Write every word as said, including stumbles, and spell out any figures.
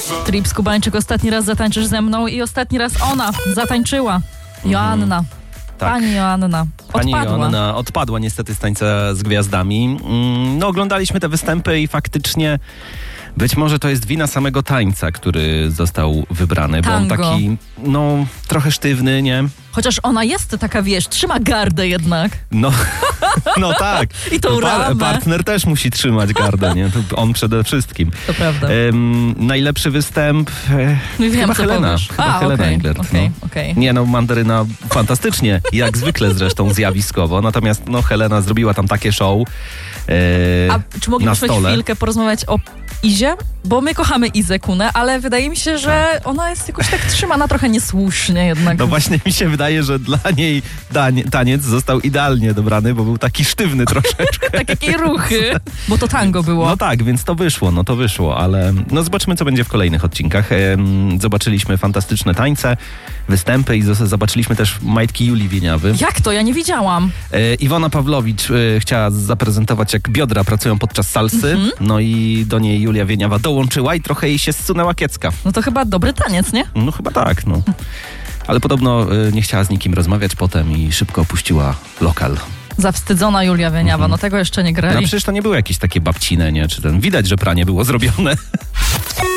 Trip Skubańczyk, ostatni raz zatańczysz ze mną i ostatni raz ona zatańczyła. Joanna. Tak. Pani Joanna. Pani Odpadła. Joanna odpadła niestety z Tańca z Gwiazdami. No, oglądaliśmy te występy i faktycznie być może to jest wina samego tańca, który został wybrany, bo on Tango. taki, no, trochę sztywny, nie? Chociaż ona jest taka, wiesz, trzyma gardę jednak. No, no tak. I tą Pa- ramę. partner też musi trzymać gardę, nie? To on przede wszystkim. To prawda. Ym, najlepszy występ e, Nie wiem, chyba co Helena. powiesz. Chyba A, Helena okej, Englert. okej, no. okej. Nie no, Mandaryna fantastycznie, jak zwykle zresztą zjawiskowo, natomiast no Helena zrobiła tam takie show e, A czy na moglibyśmy stole. chwilkę porozmawiać o Izie? Bo my kochamy Izę Kunę, ale wydaje mi się, że ona jest jakoś tak trzymana trochę niesłusznie jednak. No właśnie mi się wydaje, że dla niej dań- taniec został idealnie dobrany, bo był taki sztywny troszeczkę. Tak, jakie ruchy. Bo to tango było. No tak, więc to wyszło, no to wyszło, ale no zobaczymy, co będzie w kolejnych odcinkach. Em, Zobaczyliśmy fantastyczne tańce, występy i zos- zobaczyliśmy też majtki Julii Wieniawy. Jak to? Ja nie widziałam. E, Iwona Pawlowicz e, chciała zaprezentować, jak biodra pracują podczas salsy, Mhm. no i do niej Julia Wieniawa dołączyła i trochę jej się zsunęła kiecka. No to chyba dobry taniec, nie? No chyba tak, no. Ale podobno e, nie chciała z nikim rozmawiać potem i szybko opuściła lokal. Zawstydzona Julia Wieniawa, Mhm. no tego jeszcze nie No grali. przecież to nie były jakieś takie babcine, nie? Czy ten, widać, że pranie było zrobione.